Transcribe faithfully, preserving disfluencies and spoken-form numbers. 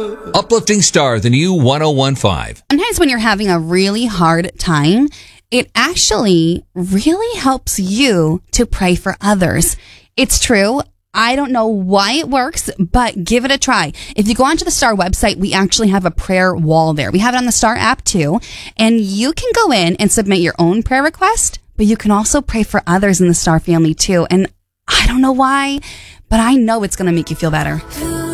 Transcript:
Uplifting Star, the new one oh one point five. Sometimes when you're having a really hard time, it actually really helps you to pray for others. It's true. I don't know why it works, but give it a try. If you go onto the Star website, we actually have a prayer wall there. We have it on the Star app too. And you can go in and submit your own prayer request, but you can also pray for others in the Star family too. And I don't know why, but I know it's going to make you feel better.